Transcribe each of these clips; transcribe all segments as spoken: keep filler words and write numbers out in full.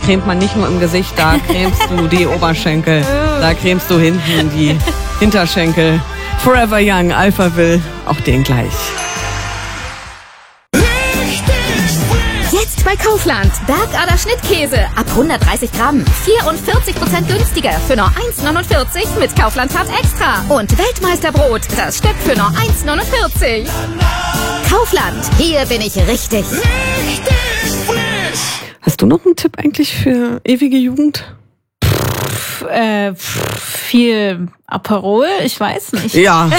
cremt man nicht nur im Gesicht, da cremst du die Oberschenkel, da cremst du hinten die Hinterschenkel. Forever Young, Alphaville, auch den gleich. Jetzt bei Kaufland. Bergader Schnittkäse. Ab hundertdreißig Gramm. vierundvierzig Prozent günstiger. Für nur eins neunundvierzig mit Kaufland Hart Extra. Und Weltmeisterbrot. Das Stück für nur eins neunundvierzig. Kaufland. Hier bin ich richtig. Richtig frisch. Hast du noch einen Tipp eigentlich für ewige Jugend? Pff, äh, pff, viel Aperol, ich weiß nicht. Ja.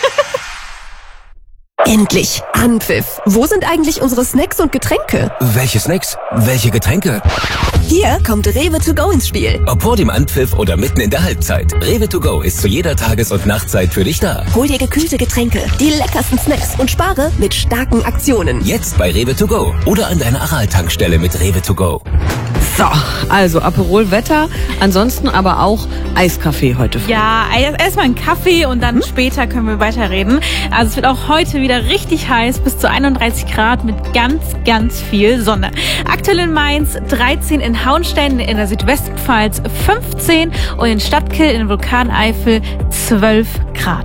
Endlich Anpfiff. Wo sind eigentlich unsere Snacks und Getränke? Welche Snacks? Welche Getränke? Hier kommt Rewe to go ins Spiel. Ob vor dem Anpfiff oder mitten in der Halbzeit. Rewe to go ist zu jeder Tages- und Nachtzeit für dich da. Hol dir gekühlte Getränke, die leckersten Snacks und spare mit starken Aktionen. Jetzt bei Rewe to go oder an deiner Aral-Tankstelle mit Rewe to go. So, also Aperol Wetter, ansonsten aber auch Eiskaffee heute früh. Ja, erstmal einen Kaffee und dann hm? später können wir weiterreden. Also es wird auch heute wieder richtig heiß, bis zu einunddreißig Grad mit ganz, ganz viel Sonne. Aktuell in Mainz dreizehn, in Hauenstein in der Südwestpfalz fünfzehn und in Stadtkill in Vulkaneifel zwölf Grad.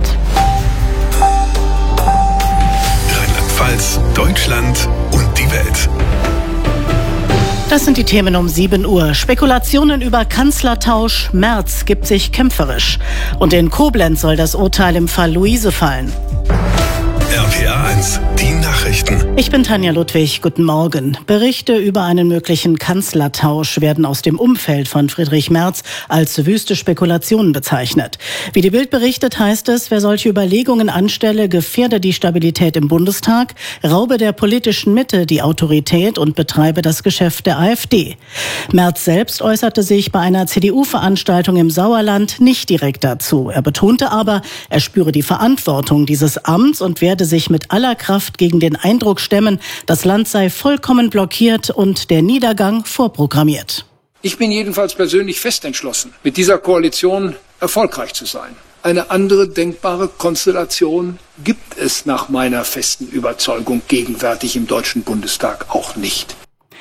Rheinland-Pfalz, Deutschland und die Welt. Das sind die Themen um sieben Uhr. Spekulationen über Kanzlertausch. Merz gibt sich kämpferisch. Und in Koblenz soll das Urteil im Fall Luise fallen. R P R eins, die Nachrichten. Ich bin Tanja Ludwig, guten Morgen. Berichte über einen möglichen Kanzlertausch werden aus dem Umfeld von Friedrich Merz als wüste Spekulationen bezeichnet. Wie die Bild berichtet, heißt es, wer solche Überlegungen anstelle, gefährde die Stabilität im Bundestag, raube der politischen Mitte die Autorität und betreibe das Geschäft der AfD. Merz selbst äußerte sich bei einer C D U-Veranstaltung im Sauerland nicht direkt dazu. Er betonte aber, er spüre die Verantwortung dieses Amts und werde sich mit aller Kraft gegen den Eindruck stemmen, das Land sei vollkommen blockiert und der Niedergang vorprogrammiert. Ich bin jedenfalls persönlich fest entschlossen, mit dieser Koalition erfolgreich zu sein. Eine andere denkbare Konstellation gibt es nach meiner festen Überzeugung gegenwärtig im Deutschen Bundestag auch nicht.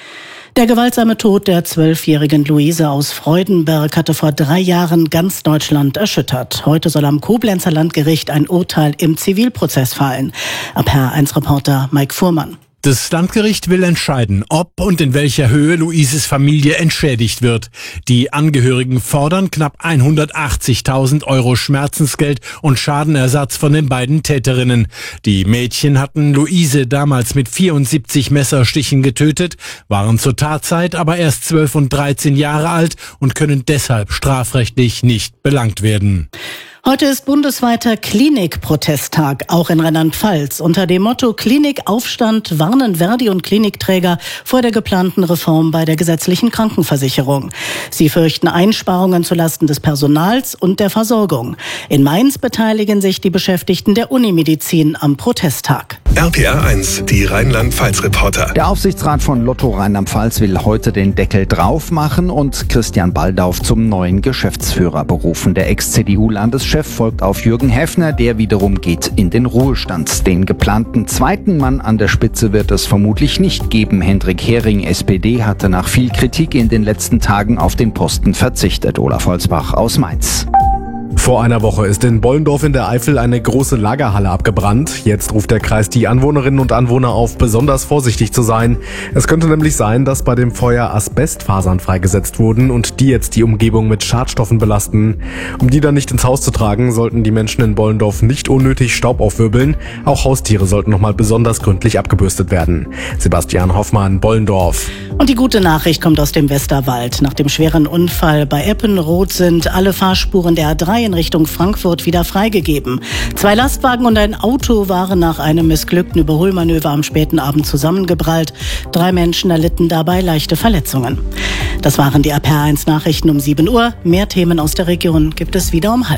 Der gewaltsame Tod der zwölfjährigen Luise aus Freudenberg hatte vor drei Jahren ganz Deutschland erschüttert. Heute soll am Koblenzer Landgericht ein Urteil im Zivilprozess fallen. R P R eins Reporter Mike Fuhrmann. Das Landgericht will entscheiden, ob und in welcher Höhe Luises Familie entschädigt wird. Die Angehörigen fordern knapp hundertachtzigtausend Euro Schmerzensgeld und Schadenersatz von den beiden Täterinnen. Die Mädchen hatten Luise damals mit vierundsiebzig Messerstichen getötet, waren zur Tatzeit aber erst zwölf und dreizehn Jahre alt und können deshalb strafrechtlich nicht belangt werden. Heute ist bundesweiter Klinikprotesttag, auch in Rheinland-Pfalz. Unter dem Motto Klinikaufstand warnen Verdi und Klinikträger vor der geplanten Reform bei der gesetzlichen Krankenversicherung. Sie fürchten Einsparungen zulasten des Personals und der Versorgung. In Mainz beteiligen sich die Beschäftigten der Unimedizin am Protesttag. R P R eins, die Rheinland-Pfalz-Reporter. Der Aufsichtsrat von Lotto Rheinland-Pfalz will heute den Deckel drauf machen und Christian Baldauf zum neuen Geschäftsführer berufen. Der Ex-C D U-Landeschef folgt auf Jürgen Heffner, der wiederum geht in den Ruhestand. Den geplanten zweiten Mann an der Spitze wird es vermutlich nicht geben. Hendrik Hering, S P D, hatte nach viel Kritik in den letzten Tagen auf den Posten verzichtet. Olaf Holzbach aus Mainz. Vor einer Woche ist in Bollendorf in der Eifel eine große Lagerhalle abgebrannt. Jetzt ruft der Kreis die Anwohnerinnen und Anwohner auf, besonders vorsichtig zu sein. Es könnte nämlich sein, dass bei dem Feuer Asbestfasern freigesetzt wurden und die jetzt die Umgebung mit Schadstoffen belasten. Um die dann nicht ins Haus zu tragen, sollten die Menschen in Bollendorf nicht unnötig Staub aufwirbeln. Auch Haustiere sollten nochmal besonders gründlich abgebürstet werden. Sebastian Hoffmann, Bollendorf. Und die gute Nachricht kommt aus dem Westerwald. Nach dem schweren Unfall bei Eppenroth sind alle Fahrspuren der A drei in Richtung Frankfurt wieder freigegeben. Zwei Lastwagen und ein Auto waren nach einem missglückten Überholmanöver am späten Abend zusammengeprallt. Drei Menschen erlitten dabei leichte Verletzungen. Das waren die R P R eins Nachrichten um sieben Uhr. Mehr Themen aus der Region gibt es wieder um halb.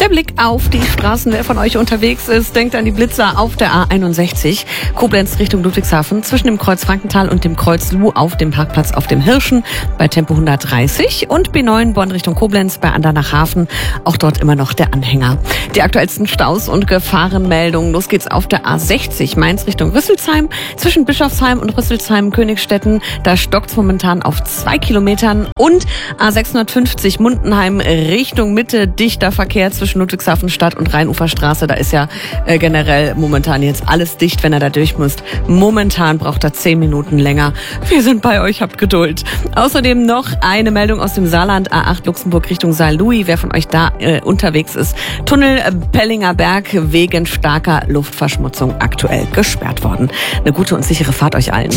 Der Blick auf die Straßen, wer von euch unterwegs ist, denkt an die Blitzer auf der A einundsechzig. Koblenz Richtung Ludwigshafen zwischen dem Kreuz Frankenthal und dem Kreuz Luh auf dem Parkplatz auf dem Hirschen bei Tempo hundertdreißig und B neun Bonn Richtung Koblenz bei Andernach-Hafen. Auch dort immer noch der Anhänger. Die aktuellsten Staus und Gefahrenmeldungen. Los geht's auf der A sechzig Mainz Richtung Rüsselsheim zwischen Bischofsheim und Rüsselsheim-Königstetten. Da stockt's momentan auf zwei Kilometern. Und A sechshundertfünfzig Mundenheim Richtung Mitte. Dichter Verkehr zwischen Ludwigshafen Stadt und Rheinuferstraße. Da ist ja äh, generell momentan jetzt alles dicht, wenn er da durch muss. Momentan braucht er zehn Minuten länger. Wir sind bei euch, habt Geduld. Außerdem noch eine Meldung aus dem Saarland. A acht Luxemburg Richtung Saarlouis. Wer von euch da äh, unterwegs ist. Tunnel äh, Pellinger Berg wegen starker Luftverschmutzung aktuell gesperrt worden. Eine gute und sichere Fahrt euch allen.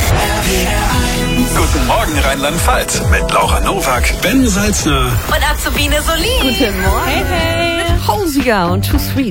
Guten Morgen Rheinland-Pfalz mit Laura Nowak, Ben Salzner Und Azubine Solin. Guten Morgen. Hey, hey. Mit Hosier und Too Sweet.